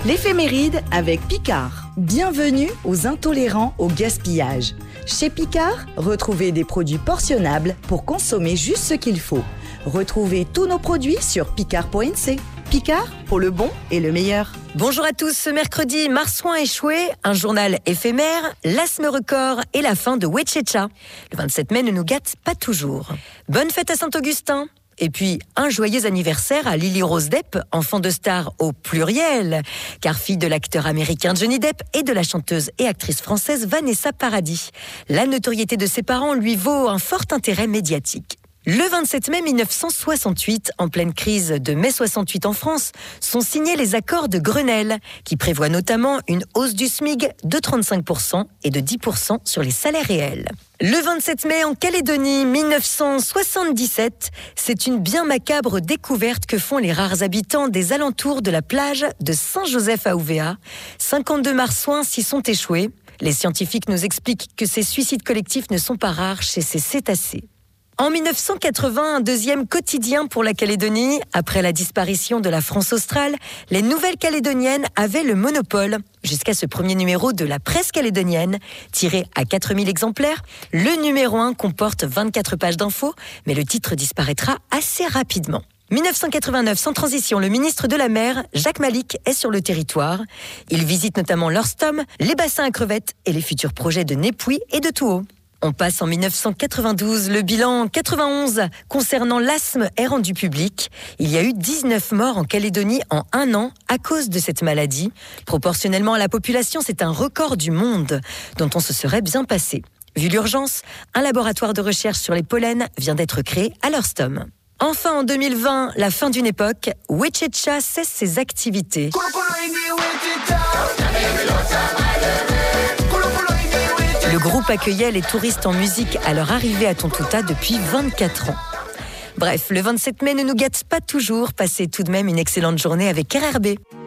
L'éphéméride avec Picard. Bienvenue aux intolérants au gaspillage. Chez Picard, retrouvez des produits portionnables pour consommer juste ce qu'il faut. Retrouvez tous nos produits sur picard.nc. Picard, pour le bon et le meilleur. Bonjour à tous, ce mercredi, Marsouin échoué, un journal éphémère, l'asthme record et la fin de Wechecha. Le 27 mai ne nous gâte pas toujours. Bonne fête à Saint-Augustin. Et puis, un joyeux anniversaire à Lily Rose Depp, enfant de star au pluriel, car fille de l'acteur américain Johnny Depp et de la chanteuse et actrice française Vanessa Paradis. La notoriété de ses parents lui vaut un fort intérêt médiatique. Le 27 mai 1968, en pleine crise de mai 68 en France, sont signés les accords de Grenelle, qui prévoient notamment une hausse du SMIC de 35% et de 10% sur les salaires réels. Le 27 mai en Calédonie 1977, c'est une bien macabre découverte que font les rares habitants des alentours de la plage de Saint-Joseph à Ouvéa. 52 marsouins s'y sont échoués. Les scientifiques nous expliquent que ces suicides collectifs ne sont pas rares chez ces cétacés. En 1980, un deuxième quotidien pour la Calédonie. Après la disparition de la France australe, les Nouvelles-Calédoniennes avaient le monopole. Jusqu'à ce premier numéro de la presse calédonienne, tiré à 4000 exemplaires, le numéro 1 comporte 24 pages d'infos, mais le titre disparaîtra assez rapidement. 1989, sans transition, le ministre de la Mer, Jacques Malik, est sur le territoire. Il visite notamment l'Orstom, les bassins à crevettes et les futurs projets de Népouy et de Touhou. On passe en 1992, le bilan 91 concernant l'asthme est rendu public. Il y a eu 19 morts en Calédonie en un an à cause de cette maladie. Proportionnellement à la population, c'est un record du monde dont on se serait bien passé. Vu l'urgence, un laboratoire de recherche sur les pollens vient d'être créé à l'Orstom. Enfin, en 2020, la fin d'une époque, Wechecha cesse ses activités. Le groupe accueillait les touristes en musique à leur arrivée à Tontouta depuis 24 ans. Bref, le 27 mai ne nous gâte pas toujours. Passez tout de même une excellente journée avec RRB.